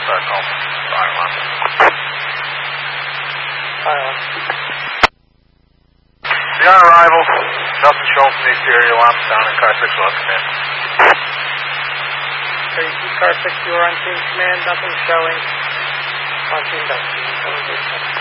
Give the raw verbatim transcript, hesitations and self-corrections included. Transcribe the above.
back home. Fire one. Fire one. The on arrival, nothing shown from the exterior lamps down in car six will come in. thirty-two car six, you are on team command, nothing showing. On team, that's team,